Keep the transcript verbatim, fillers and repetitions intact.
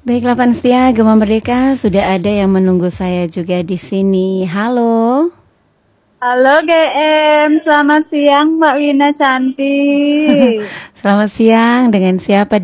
Baiklah Panstia, Gema Merdeka, sudah ada yang menunggu saya juga di sini. Halo. Halo G M, selamat siang Mbak Wina cantik. Selamat siang, dengan siapa